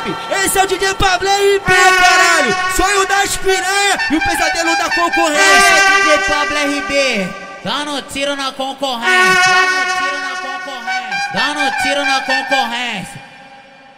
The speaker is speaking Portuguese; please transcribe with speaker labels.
Speaker 1: salve! Esse é o DJ Pablo RB, caralho! Sonho das piranha e o pesadelo da concorrência.
Speaker 2: DJ Pablo RB, dando tiro na concorrência, dando tiro na concorrência, dando tiro na concorrência.